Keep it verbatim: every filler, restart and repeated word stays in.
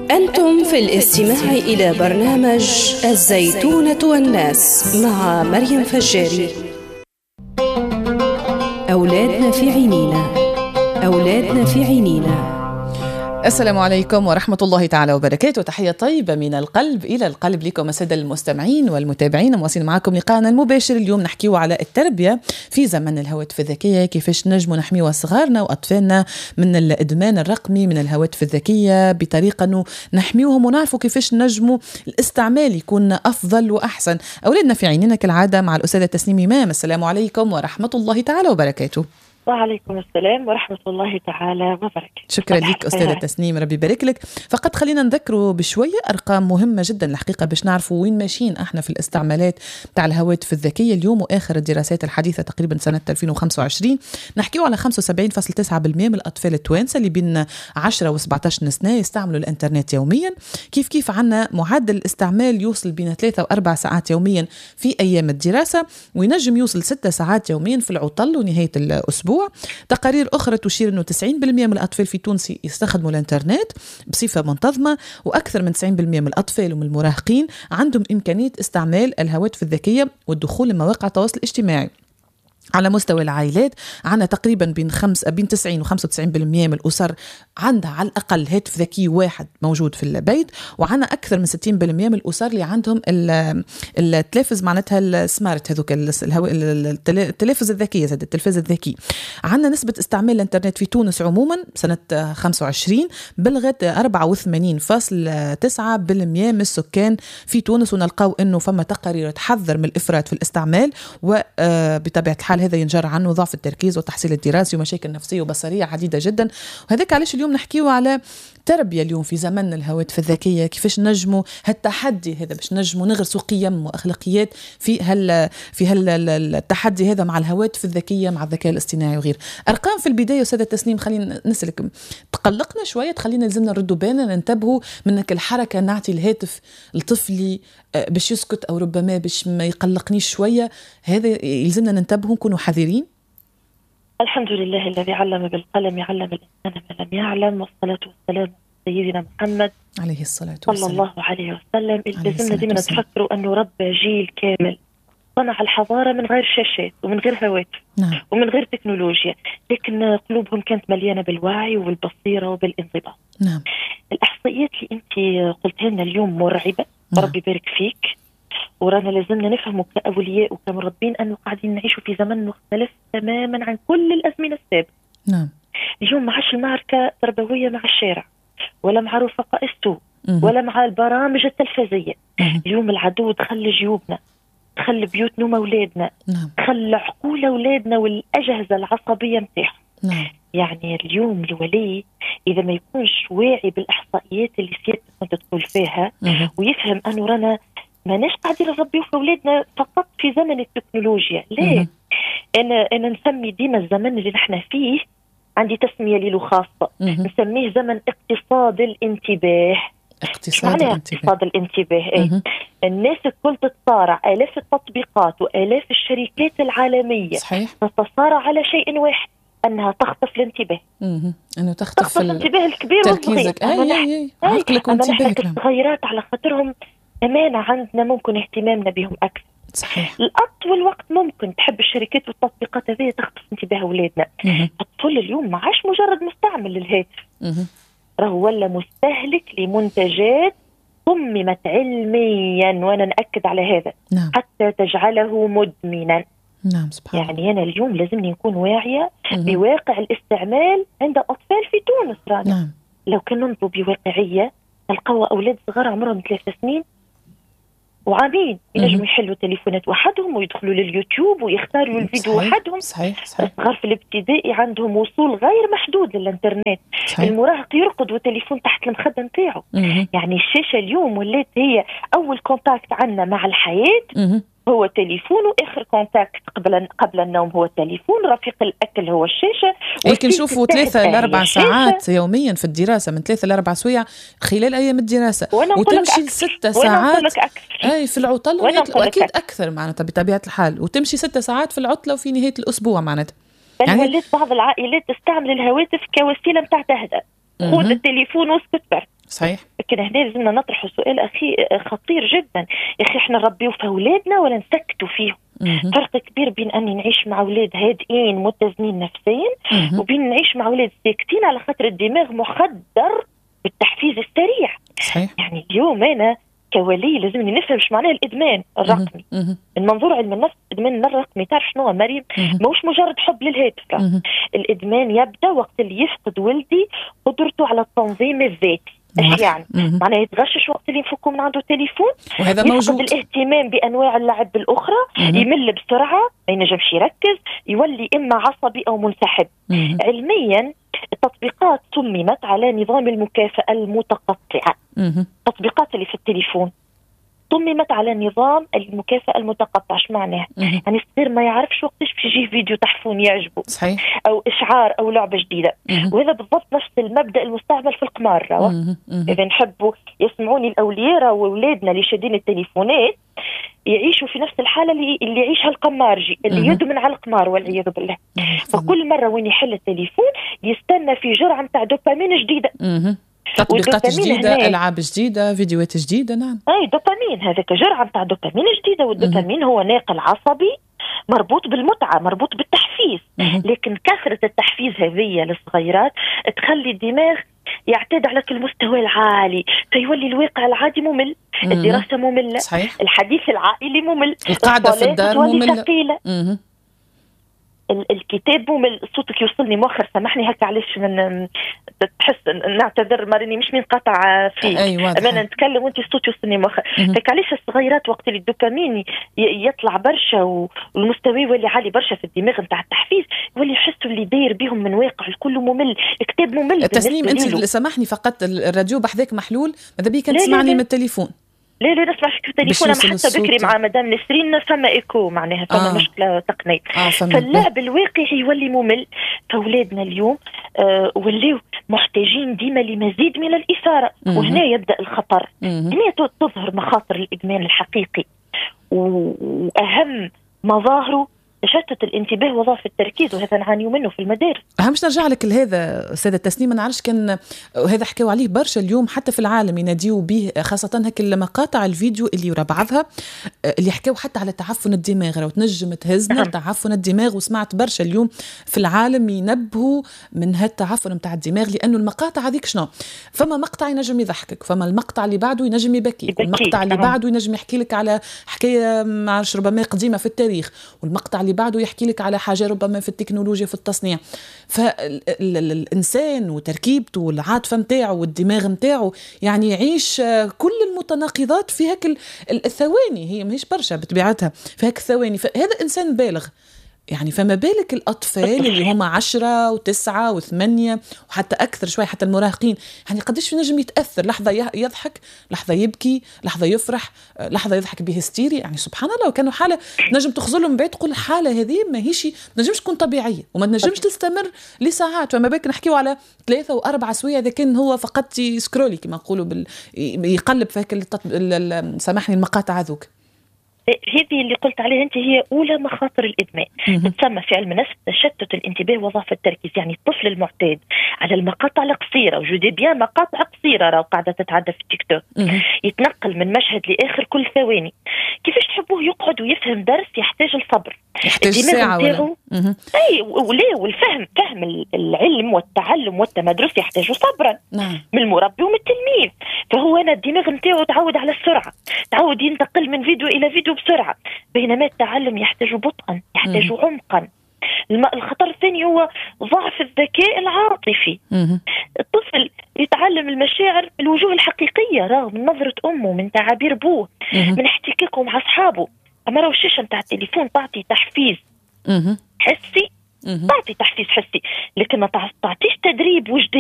أنتم في الاستماع إلى برنامج الزيتونة والناس مع مريم فجاري. أولادنا في عينينا، أولادنا في عينينا. السلام عليكم ورحمة الله تعالى وبركاته. تحية طيبة من القلب إلى القلب لكم السادة المستمعين والمتابعين. مواصلين معكم لقاءنا المباشر. اليوم نحكيه على التربية في زمن الهواتف الذكية، كيفاش نجموا نحميوا صغارنا وأطفالنا من الإدمان الرقمي، من الهواتف الذكية، بطريقة أنه نحميوهم ونعرفوا كيفاش نجموا الاستعمال يكون أفضل وأحسن. أولادنا في عيننا كالعادة مع الأستاذة تسنيم إمام. السلام عليكم ورحمة الله تعالى وبركاته. وعليكم السلام ورحمة الله تعالى وبركاته. شكرا لك أستاذة تسنيم، ربي يبارك لك. فقط خلينا نذكروا بشوية أرقام مهمة جدا الحقيقة باش نعرفوا وين ماشيين احنا في الاستعمالات تاع الهواتف الذكية اليوم. وآخر الدراسات الحديثة تقريبا سنة ألفين وخمسة وعشرين نحكيوا على خمسة وسبعين فاصلة تسعة بالمئة من الأطفال التوانسة اللي بين عشرة وسبعة عشر سنة يستعملوا الإنترنت يوميا. كيف كيف عنا معدل الاستعمال يوصل بين ثلاثة وأربع ساعات يوميا في أيام الدراسة، وينجم يوصل ستة ساعات يوميا في العطل ونهاية الأسبوع. تقارير أخرى تشير أنه تسعين بالمئة من الأطفال في تونس يستخدموا الإنترنت بصفة منتظمة، وأكثر من تسعين بالمئة من الأطفال ومن المراهقين عندهم إمكانية استعمال الهواتف الذكية والدخول لمواقع التواصل الاجتماعي. على مستوى العائلات عندنا تقريبا بين خمس بين تسعين وخمسة وتسعين بالمئة من الأسر عندها على الأقل هاتف ذكي واحد موجود في البيت، وعندنا أكثر من ستين بالمئة من الأسر اللي عندهم التلفز معناتها السمارت، هذوك التلفز الذكية زاد التلفاز الذكي. عندنا نسبة استعمال الإنترنت في تونس عموما سنة خمسة وعشرين بلغت أربعة وثمانين فاصلة تسعة بالمئة من السكان في تونس، ونلقاو أنه فما تقارير تحذر من الإفراط في الاستعمال، وبطبيعة الحال هذا ينجر عنه ضعف التركيز والتحصيل الدراسي ومشاكل نفسية وبصرية عديدة جدا. وهذاك علاش اليوم نحكيه على تربية اليوم في زمن الهواتف الذكية، كيفاش نجموا هالتحدي هذا باش نجموا نغرسوا قيم وأخلاقيات في هال في هالتحدي هذا مع الهواتف الذكية، مع الذكاء الاصطناعي وغير. أرقام في البداية أستاذة تسنيم خلينا نسلك، تقلقنا شوية، تخلينا لازمنا نردوا بالنا ننتبهوا منك الحركة نعطي الهاتف لطفلي باش يسكت أو ربما باش ما يقلقنيش شوية، هذا يلزمنا ننتبهوا نكونوا حذرين. الحمد لله الذي علم بالقلم علم الإنسان ما لم يعلم، والصلاة والسلام سيدنا محمد عليه الصلاة والسلام صلى الله عليه وسلم. لازمنا ديما نتفكروا أنه رب جيل كامل صنع الحضارة من غير شاشات ومن غير هواتف نعم. ومن غير تكنولوجيا، لكن قلوبهم كانت مليانة بالوعي وبالبصيرة وبالانضباط. نعم. الإحصائيات اللي أنت قلتها لنا اليوم مرعبة. نعم. ربي يبارك فيك. ورانا لازمنا نفهموا كأولياء وكمربين أنه قاعدين نعيشوا في زمن مختلف تماما عن كل الأزمنة السابقة. نعم. اليوم ما عادش المعركة تربوية مع الشارع، ولا مع رفقاء السوق، ولا مع البرامج التلفزية. مم. اليوم العدو دخل جيوبنا، دخل بيوتنا وأولادنا. نعم. دخل عقول أولادنا والأجهزة العصبية متاعهم. نعم. يعني اليوم الولي إذا ما يكونش واعي بالإحصائيات اللي سيادتك كنت تقول فيها، مم. ويفهم أنه رانا ماناش قاعدين نربيو في أولادنا فقط في زمن التكنولوجيا. ليه؟ أنا أنا نسمي ديما الزمن اللي نحن فيه، عندي تسمية له خاصة، نسميه زمن اقتصاد الانتباه. اقتصاد الانتباه. اقتصاد الانتباه. أي. الناس الكل تتصارع، آلاف التطبيقات وآلاف الشركات العالمية صحيح. تتصارع على شيء واحد، أنها تخطف الانتباه. امم أنه تخطف, تخطف الانتباه الكبير والصغير. أي أي أي عقلك وانتباهك. الصغيرات على خاطرهم أمانة عندنا، ممكن اهتمامنا بهم أكثر. صحيح. الأطول وقت ممكن تحب الشركات والتطبيقات هذه تخطف انتباه أولادنا. الطفل اليوم ما عاش مجرد مستعمل للهاتف، راهو ولا مستهلك لمنتجات صممت علميا، وأنا نأكد على هذا. نعم. حتى تجعله مدمنا. نعم سبحان الله. يعني أنا اليوم لازمني نكون واعية بواقع الاستعمال عند أطفال في تونس. رانا نعم. لو كان ننظر بواقعية نلقاو أولاد صغار عمرهم ثلاث سنين وعامين ينجموا يحلوا تليفونات وحدهم ويدخلوا لليوتيوب ويختاروا الفيديو وحدهم. صحيح صحيح. الصغار في الابتدائي عندهم وصول غير محدود للإنترنت. صحيح. المراهق يرقد وتليفون تحت المخدة نتاعو. يعني الشاشة اليوم ولات هي أول كونتاكت عنا مع الحياة. مه. هو تليفون، وآخر كونتاكت قبل قبل النوم هو التليفون، رفيق الأكل هو الشاشة. لكن نشوفوا ثلاثة لأربع ساعات يوميا في الدراسة، من ثلاثة لأربع سويع خلال أيام الدراسة، وتمشي ستة ساعات أي في العطل، وأكيد أكثر معناتها بطبيعة الحال، وتمشي ستة ساعات في العطلة وفي نهاية الأسبوع معناتها. يعني ولات بعض العائلات تستعمل الهواتف كوسيلة متاع تهدأ، خذ التليفون واسكت برك. صحيح. لكن هنا لازمنا نطرح سؤال أخي خطير جدا، يا أخي إحنا نربيو في أولادنا ولا نسكتوا فيهم؟ مم. فرق كبير بين أني نعيش مع أولاد هادئين متزنين نفسيا مم. وبين نعيش مع أولاد ساكتين على خاطر الدماغ مخدر بالتحفيز السريع. صحيح. يعني اليوم أنا كولي لازمني نفهم ايش معناه الادمان الرقمي من منظور علم النفس. الادمان الرقمي تعرف شنو مريم؟ ماهوش مجرد حب للهاتف. الادمان يبدا وقت اللي يفقد ولدي قدرته على التنظيم الذاتي. ايش يعني؟ معناه يتغشش وقت اللي نفكوا من عنده تليفون، وهذا موجود. الاهتمام بانواع اللعب الاخرى، مم. يمل بسرعه، ما ينجمش يركز، يولي اما عصبي او منسحب. مم. علميا التطبيقات صممت على نظام المكافأة المتقطعة. مم. التطبيقات اللي في التليفون صممت على نظام المكافأة المتقطعة. ايش معناه؟ مم. يعني الصغير ما يعرفش وقتاش باش يجيه فيديو تحفون يعجبه. صحيح. او اشعار او لعبة جديدة. مم. وهذا بالضبط نفس المبدأ المستعمل في القمار. مم. مم. اذا نحبوا يسمعوني الاولياء واولادنا اللي شادين التليفونات يعيشوا في نفس الحالة اللي, اللي يعيشها القمارجي اللي مم. يدمن على القمار والعياذ بالله. مم. فكل مرة وين يحل التليفون يستنى في جرعة متاع دوبامين جديدة. مم. تطبيقات جديدة، ألعاب جديدة، فيديوهات جديدة. نعم. أي دوبامين، هذاك جرعة متاع دوبامين جديدة. والدوبامين هو ناقل عصبي مربوط بالمتعة، مربوط بالتحفيز. مم. لكن كثرة التحفيز هذه للصغيرات تخلي الدماغ يعتاد على المستوى العالي، فيولي الواقع العادي ممل. مم. الدراسة مملة. صحيح. الحديث العائلي ممل. القعدة في الدار مملة. الكتاب ممل. صوتك يوصلني مؤخر، سامحني هكا علاش من تحس نعتذر مريني مش من قطع فيه. أيوة انا نتكلم وانت الصوت يوصلني مؤخر. هكا علاش الصغيرات وقت اللي الدوبامين يطلع برشا والمستوى يولي عالي برشا في الدماغ نتاع التحفيز، يولي يحسوا اللي داير بهم من واقع الكل ممل. الكتاب ممل. تسنيم انت سامحني فقط الراديو بحذاك محلول، ماذا بيك تسمعني من التليفون؟ لا لا نسمع فيك في التليفون. حتى بكري مع مدام نسرين فما إيكو، معناها فما آه. مشكلة تقنية. آه فاللعب الواقعي يولي ممل. فأولادنا اليوم آه وليو محتاجين ديما لمزيد من الإثارة. مم. وهنا يبدأ الخطر. مم. هنا تظهر مخاطر الإدمان الحقيقي، وأهم مظاهره تشتت الانتباه وضعف التركيز، وهذا نعاني منه في المدارس. همش نرجع لك لهذا سيدة تسنيم، ما نعرفش كان هذا حكاوا عليه برشا اليوم حتى في العالم يناديوا به، خاصة هك المقاطع الفيديو اللي ورا بعضها اللي حكاوا حتى على تعفن الدماغ، لو تنجم تهزنا تعفن الدماغ. وسمعت برشا اليوم في العالم ينبهوا من هالتعفن متاع الدماغ، لأنه المقاطع هذيك شنو؟ فما مقطع ينجم يضحكك، فما المقطع اللي بعده ينجم يبكيك، والمقطع اللي بعده ينجم يحكي لك على حكاية معرفش ربما قديمة في التاريخ، والمقطع اللي بعده يحكي لك على حاجة ربما في التكنولوجيا في التصنيع. فالإنسان وتركيبته والعاطفة متاعه والدماغ متاعه يعني يعيش كل المتناقضات في هاك الثواني، هي ماهيش برشا بطبيعتها في هاك الثواني. فهذا إنسان بالغ يعني، فما بالك الأطفال اللي هم عشرة وتسعة وثمانية وحتى أكثر شوي، حتى المراهقين، يعني قديش نجم يتأثر، لحظة يضحك، لحظة يبكي، لحظة يفرح، لحظة يضحك بهستيري. يعني سبحان الله، وكانوا حالة نجم تخزلهم بعيد، تقول الحالة هذه ما هيش نجمش تكون طبيعية وما نجمش تستمر لساعات. فما بالك نحكيو على ثلاثة وأربع سوية إذا كان هو فقط سكرولي كما نقولوا بال... يقلب في هيك التط... سامحني المقاطع هذوك. هذه اللي قلت عليها أنت هي أولى مخاطر الإدمان. تسمى في علم النفس تشتت الانتباه وضعف التركيز. يعني الطفل المعتاد على المقاطع القصيرة، وجودي بيان مقاطع قصيرة راهو قاعدة تتعدى في التيك توك، يتنقل من مشهد لآخر كل ثواني. كيفاش تحبوه يقعد ويفهم درس يحتاج الصبر، يحتاج ساعة ولا أي وليه، والفهم فهم العلم والتعلم والتمدرس يحتاج صبرا نعم. من المربي ومن التلميذ. فهو أنا الدماغ نتاعو تعود على السرعة، تعود ينتقل من فيديو إلى فيديو بسرعة، بينما التعلم يحتاج بطئا، يحتاج مم. عمقا. الخطر الثاني هو ضعف الذكاء العاطفي. مم. الطفل يتعلم المشاعر الوجوه الحقيقية رغم من نظرة أمه، من تعابير بوه، مم. من احتكاكه مع أصحابه. أما لو الشاشة متاع التليفون تعطي تحفيز مم. حسي، تعطي تحفيز حسي، لكن ما تعطيش تدريب وجداني.